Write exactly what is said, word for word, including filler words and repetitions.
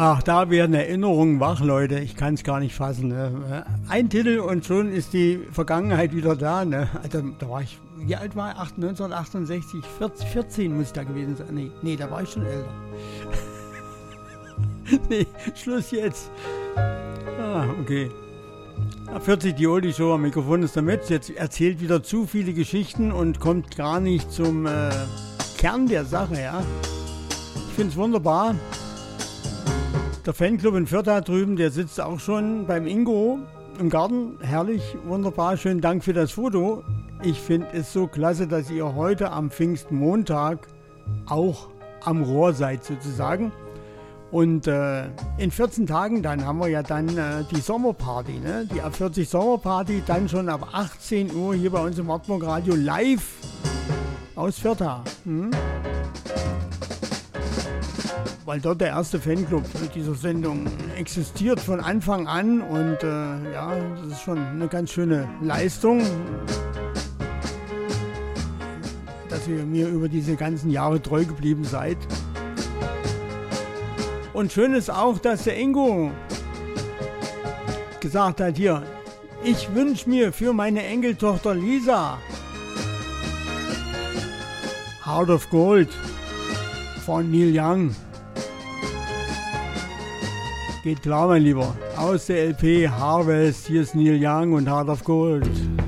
Ach, da werden Erinnerungen wach, Leute. Ich kann es gar nicht fassen. Ne? Ein Titel und schon ist die Vergangenheit wieder da. Ne? Also, da war ich, wie alt war ich? neunzehnhundertachtundsechzig, vierzehn muss ich da gewesen sein. Nee, nee, da war ich schon älter. Nee, Schluss jetzt. Ah, okay. vierzig, die Oldie Show, am Mikrofon ist der Metz. Jetzt erzählt wieder zu viele Geschichten und kommt gar nicht zum äh, Kern der Sache. Ja? Ich finde es wunderbar. Der Fanclub in Fürth da drüben, der sitzt auch schon beim Ingo im Garten. Herrlich, wunderbar, schönen Dank für das Foto. Ich finde es so klasse, dass ihr heute am Pfingstmontag auch am Rohr seid sozusagen. Und äh, in vierzehn Tagen, dann haben wir ja dann äh, die Sommerparty, ne? Die A vierzig Sommerparty, dann schon ab achtzehn Uhr hier bei uns im Wartburg Radio live aus Fürth. Hm? Weil dort der erste Fanclub dieser Sendung existiert von Anfang an und äh, ja, das ist schon eine ganz schöne Leistung, dass ihr mir über diese ganzen Jahre treu geblieben seid. Und schön ist auch, dass der Ingo gesagt hat hier, ich wünsche mir für meine Enkeltochter Lisa Heart of Gold von Neil Young. Geht klar, mein Lieber. Aus der L P Harvest, hier ist Neil Young und Heart of Gold.